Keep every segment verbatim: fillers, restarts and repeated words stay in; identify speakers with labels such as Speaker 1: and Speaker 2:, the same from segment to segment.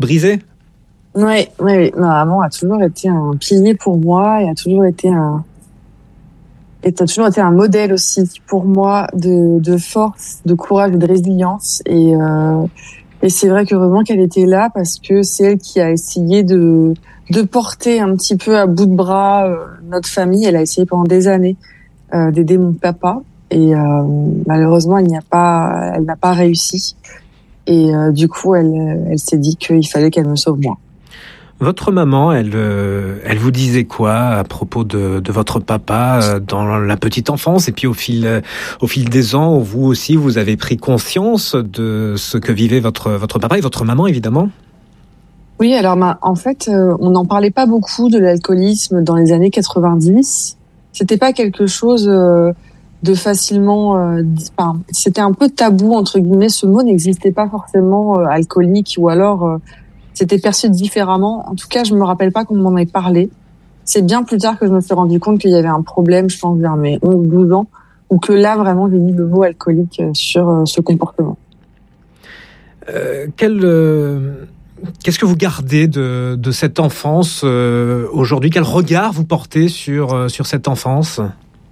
Speaker 1: brisé.
Speaker 2: Oui, oui, ma maman a toujours été un pilier pour moi et a toujours été un, et a toujours été un modèle aussi pour moi de, de force, de courage et de résilience. Et, euh, et c'est vrai qu'heureusement qu'elle était là parce que c'est elle qui a essayé de, de porter un petit peu à bout de bras euh, notre famille. Elle a essayé pendant des années euh, d'aider mon papa et euh, malheureusement elle n'y a pas, elle n'a pas réussi. Et euh, du coup, elle, elle s'est dit qu'il fallait qu'elle me sauve moi.
Speaker 1: Votre maman, elle, euh, elle vous disait quoi à propos de, de votre papa euh, dans la petite enfance et puis au fil, euh, au fil des ans, où vous aussi vous avez pris conscience de ce que vivait votre votre papa et votre maman évidemment.
Speaker 2: Oui, alors ma, en fait, euh, on n'en parlait pas beaucoup de l'alcoolisme dans les années quatre-vingt-dix. C'était pas quelque chose euh, de facilement. Euh, enfin, c'était un peu tabou entre guillemets. Ce mot n'existait pas forcément euh, alcoolique ou alors. Euh, C'était perçu différemment. En tout cas, je me rappelle pas qu'on m'en ait parlé. C'est bien plus tard que je me suis rendu compte qu'il y avait un problème, je pense, vers mes onze douze ans, ou que là, vraiment, j'ai mis le mot alcoolique sur ce comportement.
Speaker 1: Euh, quel, euh, qu'est-ce que vous gardez de, de cette enfance euh, aujourd'hui ? Quel regard vous portez sur, euh, sur cette enfance ?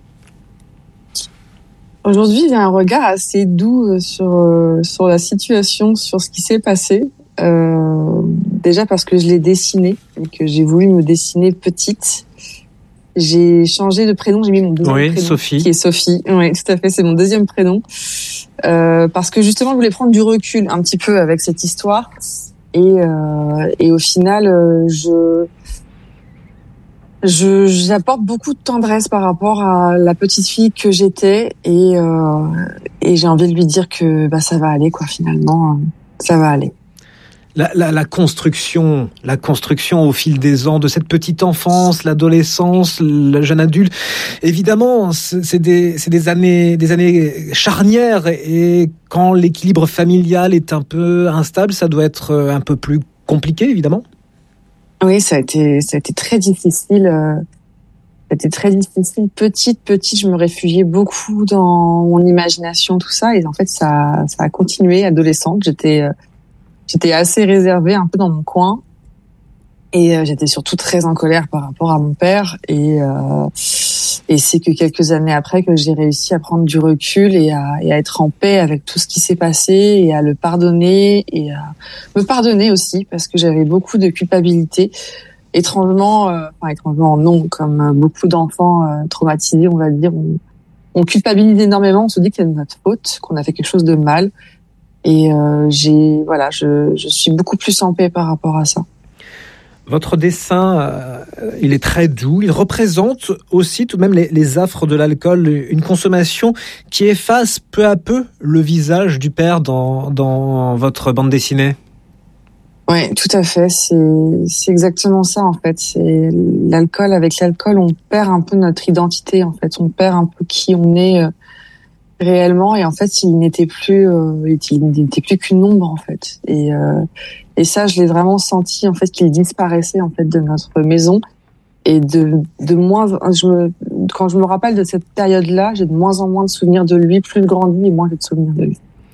Speaker 2: Aujourd'hui, j'ai un regard assez doux sur, euh, sur la situation, sur ce qui s'est passé. Euh, déjà parce que je l'ai dessiné et que j'ai voulu me dessiner petite. J'ai changé de prénom, j'ai mis mon deuxième
Speaker 1: oui,
Speaker 2: prénom,
Speaker 1: Sophie.
Speaker 2: qui est Sophie. Oui, tout à fait, c'est mon deuxième prénom. Euh, parce que justement, je voulais prendre du recul un petit peu avec cette histoire. Et, euh, et au final, je, je, j'apporte beaucoup de tendresse par rapport à la petite fille que j'étais. Et, euh, et j'ai envie de lui dire que bah, ça va aller, quoi, finalement. Ça va aller.
Speaker 1: La, la, la construction, la construction au fil des ans de cette petite enfance, l'adolescence, le jeune adulte. Évidemment, c'est des, c'est des années, des années charnières et quand l'équilibre familial est un peu instable, ça doit être un peu plus compliqué, évidemment.
Speaker 2: Oui, ça a été, ça a été très difficile. C'était très difficile. Petite, petite, je me réfugiais beaucoup dans mon imagination, tout ça. Et en fait, ça, ça a continué. Adolescente, j'étais J'étais assez réservée, un peu dans mon coin, et euh, j'étais surtout très en colère par rapport à mon père. Et, euh, et c'est que quelques années après que j'ai réussi à prendre du recul et à, et à être en paix avec tout ce qui s'est passé et à le pardonner et à me pardonner aussi parce que j'avais beaucoup de culpabilité. Étrangement, euh, enfin étrangement non, comme beaucoup d'enfants euh, traumatisés, on va dire, on, on culpabilise énormément. On se dit que c'est de notre faute, qu'on a fait quelque chose de mal. Et euh, j'ai voilà, je, je suis beaucoup plus en paix par rapport à ça.
Speaker 1: Votre dessin, euh, il est très doux. Il représente aussi tout de même les, les affres de l'alcool, une consommation qui efface peu à peu le visage du père dans, dans votre bande dessinée.
Speaker 2: Oui, tout à fait. C'est, c'est exactement ça en fait. C'est l'alcool. Avec l'alcool, on perd un peu notre identité en fait. On perd un peu qui on est. Euh, réellement, et en fait il n'était plus euh, il n'était plus qu'une ombre en fait, et euh, et ça je l'ai vraiment senti en fait, qu'il disparaissait en fait de notre maison, et de de moins je me quand je me rappelle de cette période là, j'ai de moins en moins de souvenirs de lui. Plus je grandis et moins j'ai de souvenirs de lui.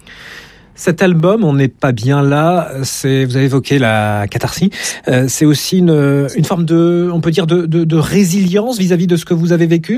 Speaker 1: Cet album, On n'est pas bien là, c'est, vous avez évoqué la catharsis, euh, c'est aussi une une forme de, on peut dire de de, de résilience vis-à-vis de ce que vous avez vécu.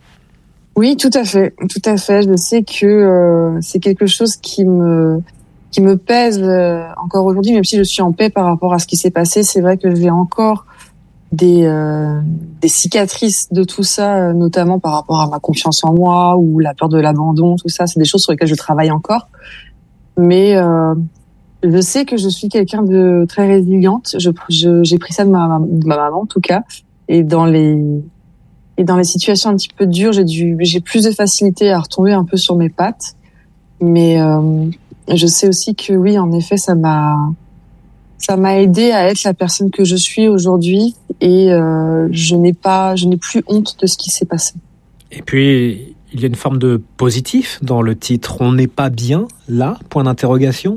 Speaker 2: Oui, tout à fait, tout à fait. Je sais que euh, c'est quelque chose qui me qui me pèse euh, encore aujourd'hui, même si je suis en paix par rapport à ce qui s'est passé. C'est vrai que j'ai encore des euh, des cicatrices de tout ça, notamment par rapport à ma confiance en moi ou la peur de l'abandon. Tout ça, c'est des choses sur lesquelles je travaille encore. Mais euh, je sais que je suis quelqu'un de très résiliente. Je, je j'ai pris ça de ma, de ma maman en tout cas, et dans les Et dans les situations un petit peu dures, j'ai dû, j'ai plus de facilité à retomber un peu sur mes pattes. Mais euh, je sais aussi que oui, en effet, ça m'a, ça m'a aidé à être la personne que je suis aujourd'hui. Et euh, je n'ai pas, je n'ai plus honte de ce qui s'est passé.
Speaker 1: Et puis, il y a une forme de positif dans le titre. On n'est pas bien là ? Point d'interrogation.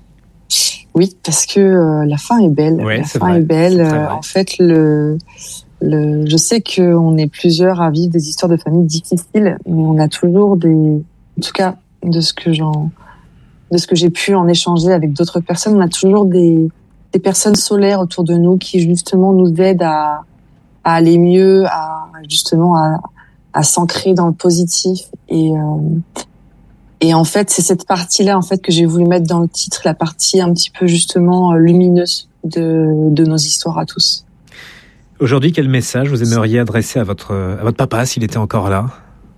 Speaker 2: Oui, parce que euh, la fin est belle.
Speaker 1: Ouais,
Speaker 2: la
Speaker 1: c'est
Speaker 2: fin
Speaker 1: vrai.
Speaker 2: est belle.
Speaker 1: C'est très vrai.
Speaker 2: En fait, le Le, je sais qu'on est plusieurs à vivre des histoires de famille difficiles, mais on a toujours des, en tout cas de ce que j'en, de ce que j'ai pu en échanger avec d'autres personnes, on a toujours des, des personnes solaires autour de nous qui justement nous aident à, à aller mieux, à justement à, à s'ancrer dans le positif. Et, euh, et en fait, c'est cette partie-là en fait que j'ai voulu mettre dans le titre, la partie un petit peu justement lumineuse de, de nos histoires à tous.
Speaker 1: Aujourd'hui, quel message vous aimeriez adresser à votre, à votre papa s'il était encore là?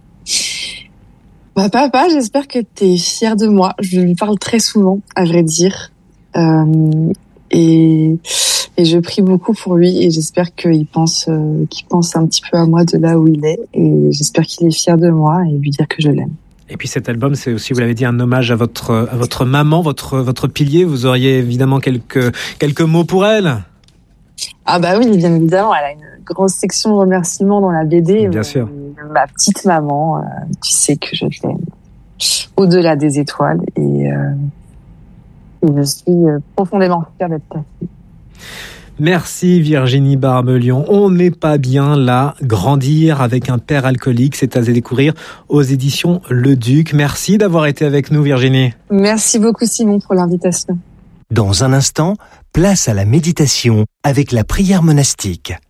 Speaker 2: Bah, papa, j'espère que tu es fier de moi. Je lui parle très souvent, à vrai dire. Euh, et, et je prie beaucoup pour lui et j'espère qu'il pense, euh, qu'il pense un petit peu à moi de là où il est. Et j'espère qu'il est fier de moi et lui dire que je l'aime.
Speaker 1: Et puis cet album, c'est aussi, vous l'avez dit, un hommage à votre, à votre maman, votre, votre pilier. Vous auriez évidemment quelques, quelques mots pour elle?
Speaker 2: Ah bah oui, bien évidemment, elle a une grosse section de remerciements dans la B D.
Speaker 1: Bien
Speaker 2: euh,
Speaker 1: sûr.
Speaker 2: Ma petite maman, euh, tu sais que je t'aime au-delà des étoiles et, euh, et je suis profondément fière d'être ta fille.
Speaker 1: Merci Virginie Barbelion. On n'est pas bien là. Grandir avec un père alcoolique, c'est à découvrir aux éditions Le Duc. Merci d'avoir été avec nous Virginie.
Speaker 2: Merci beaucoup Simon pour l'invitation.
Speaker 3: Dans un instant, place à la méditation avec la prière monastique.